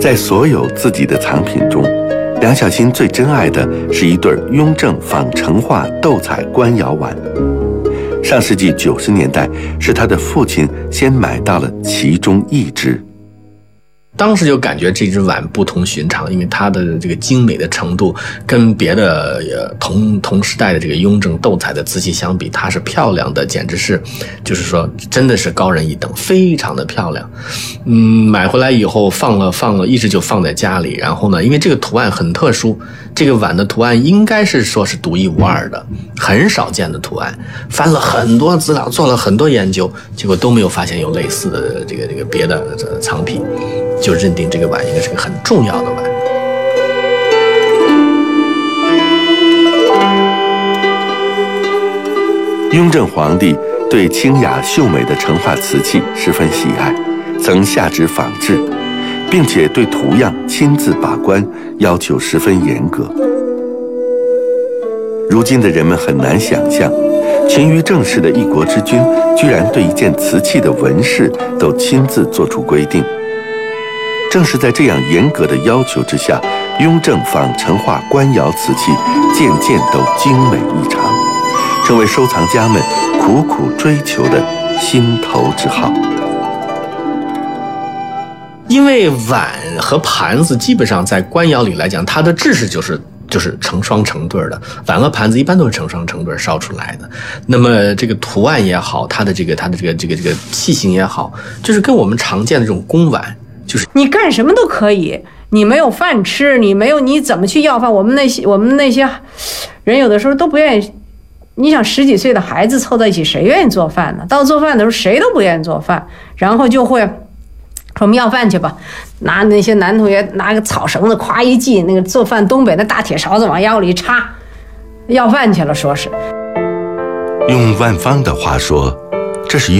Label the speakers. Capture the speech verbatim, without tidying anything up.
Speaker 1: 在所有自己的藏品中，梁小欣最珍爱的是一对雍正仿成化斗彩官窑碗。上世纪九十年代，是他的父亲先买到了其中一只。
Speaker 2: 当时就感觉这只碗不同寻常，因为它的这个精美的程度跟别的呃同同时代的这个雍正斗彩的瓷器相比，它是漂亮的，简直是就是说真的是高人一等，非常的漂亮。嗯，买回来以后放了放了，一直就放在家里。然后呢，因为这个图案很特殊，这个碗的图案应该是说是独一无二的，很少见的图案。翻了很多资料，做了很多研究，结果都没有发现有类似的这个这个别的藏品。就认定这个碗应该是个很重要的碗。
Speaker 1: 雍正皇帝对清雅秀美的成化瓷器十分喜爱，曾下旨仿制，并且对图样亲自把关，要求十分严格。如今的人们很难想象，勤于政事的一国之君，居然对一件瓷器的纹饰都亲自做出规定。正是在这样严格的要求之下，雍正仿成化官窑瓷器件件都精美异常，成为收藏家们苦苦追求的心头之好。
Speaker 2: 因为碗和盘子基本上在官窑里来讲，它的制式就是就是成双成对的，碗和盘子一般都是成双成对烧出来的。那么这个图案也好，它的这个它的这个这个这个器型也好，就是跟我们常见的这种公碗。就是
Speaker 3: 你干什么都可以，你没有饭吃，你没有你怎么去要饭？我们那些我们那些人有的时候都不愿意。你想十几岁的孩子凑在一起，谁愿意做饭呢？到做饭的时候，谁都不愿意做饭，然后就会说我们要饭去吧。拿那些男同学拿个草绳子，咵一系，那个做饭东北那大铁勺子往腰里插，要饭去了，说是。
Speaker 1: 用万方的话说，这是